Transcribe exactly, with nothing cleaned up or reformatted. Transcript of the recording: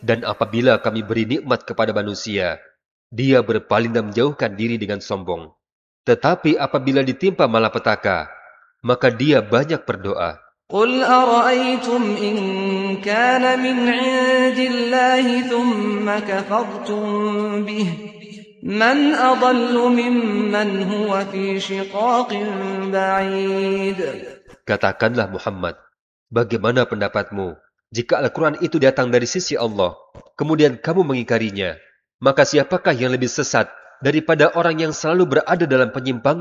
Dan apabila kami beri nikmat kepada manusia, dia berpaling dan menjauhkan diri dengan sombong. Tetapi apabila ditimpa malapetaka, maka dia banyak berdoa. قل أرأيتم إن كان من عند الله ثم كفرتم به من أضل ممن هو في شقاق بعيد. Katakanlah Muhammad, bagaimana pendapatmu jika Al-Quran itu datang dari sisi Allah, kemudian kamu mengingkarinya? Maka siapakah yang lebih sesat daripada orang yang selalu berada dalam penyimpangan